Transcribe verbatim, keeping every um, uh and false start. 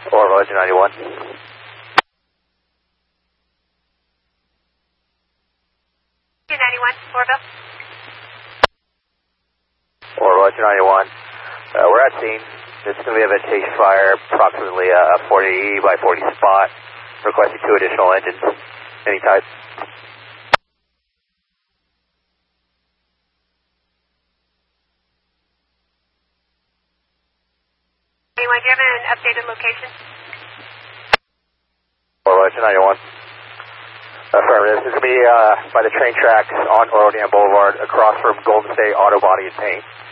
Or Roger ninety-one. ninety-one, Orville. Or Roger ninety-one. Uh, we're at scene. This is going to be a vegetation fire, approximately a forty by forty spot. Requesting two additional engines. Any type. Anyone, do you have an updated location? Or Roger ninety-one. Affirmative. This is going to be uh, by the train tracks on Oro Dam Boulevard across from Golden State Auto Body and Paint.